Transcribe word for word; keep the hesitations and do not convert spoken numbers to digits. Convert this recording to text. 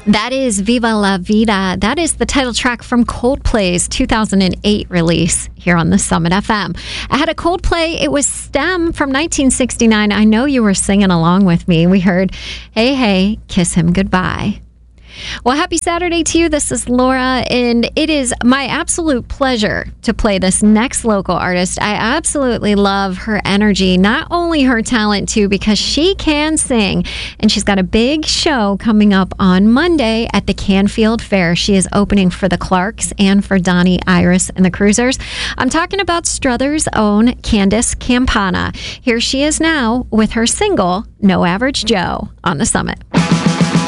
That is Viva La Vida. That is the title track from Coldplay's two thousand eight release here on the Summit F M. I had a Coldplay. It was STEM from nineteen sixty-nine. I know you were singing along with me. We heard, Hey, Hey, Kiss Him Goodbye. Well, happy Saturday to you. This is Laura, and it is my absolute pleasure to play this next local artist. I absolutely love her energy, not only her talent, too, because she can sing, and she's got a big show coming up on Monday at the Canfield Fair. She is opening for the Clarks and for Donnie Iris and the Cruisers. I'm talking about Struthers' own Candace Campana. Here she is now with her single, No Average Joe, on the Summit.